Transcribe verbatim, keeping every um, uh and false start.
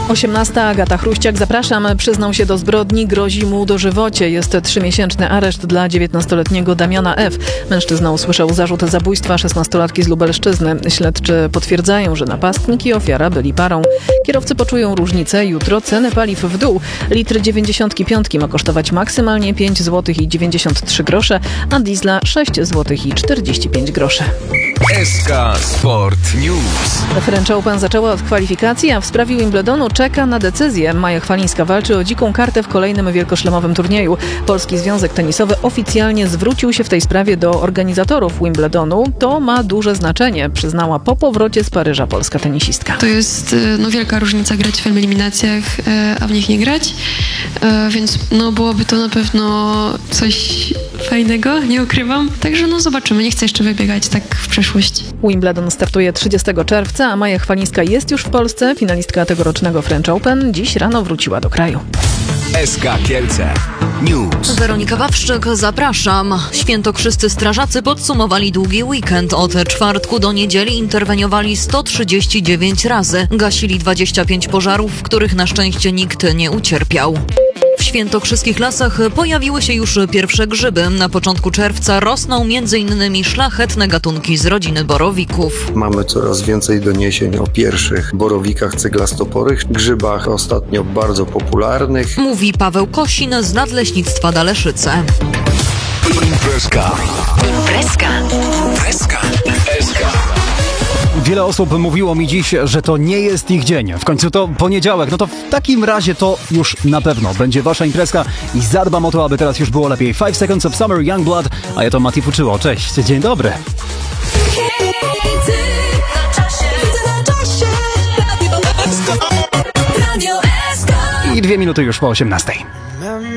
osiemnasta. Agata Chruściak, zapraszam. Przyznał się do zbrodni, grozi mu dożywocie. Jest trzymiesięczny areszt dla dziewiętnastoletniego Damiana F. Mężczyzna usłyszał zarzut zabójstwa szesnastolatki z Lubelszczyzny. Śledczy potwierdzają, że napastnik i ofiara byli parą. Kierowcy poczują różnicę. Jutro ceny paliw w dół. Litr dziewięćdziesiątki piątki ma kosztować maksymalnie pięć złotych i dziewięćdziesiąt trzy grosze, a diesla sześć złotych i czterdzieści pięć groszy. S K Sport News. French Open zaczęła od kwalifikacji, a w sprawie Wimbledonu czeka na decyzję. Maja Chwalińska walczy o dziką kartę w kolejnym wielkoszlemowym turnieju. Polski Związek Tenisowy oficjalnie zwrócił się w tej sprawie do organizatorów Wimbledonu. To ma duże znaczenie, przyznała po powrocie z Paryża polska tenisistka. To jest no, wielka różnica grać w eliminacjach, a w nich nie grać, więc no, byłoby to na pewno coś fajnego, nie ukrywam. Także no zobaczymy, nie chcę jeszcze wybiegać tak w przeszłość. Wimbledon startuje trzydziestego czerwca, a Maja Chwalińska jest już w Polsce. Finalistka tegorocznego French Open dziś rano wróciła do kraju. S K Kielce News. Weronika Wawrzyk, zapraszam. Świętokrzyscy strażacy podsumowali długi weekend. Od czwartku do niedzieli interweniowali sto trzydzieści dziewięć razy. Gasili dwadzieścia pięć pożarów, w których na szczęście nikt nie ucierpiał. W świętokrzyskich lasach pojawiły się już pierwsze grzyby. Na początku czerwca rosną między innymi szlachetne gatunki z rodziny borowików. Mamy coraz więcej doniesień o pierwszych borowikach ceglastoporych, grzybach ostatnio bardzo popularnych. Mówi Paweł Kosin z Nadleśnictwa Daleszyce. Imprezka. Imprezka. Imprezka. S K. Wiele osób mówiło mi dziś, że to nie jest ich dzień. W końcu to poniedziałek. No to w takim razie to już na pewno będzie wasza imprezka i zadbam o to, aby teraz już było lepiej. Five Seconds of Summer, Youngblood, a ja to Mati Fuczyło. Cześć, dzień dobry. I dwie minuty już po osiemnastej.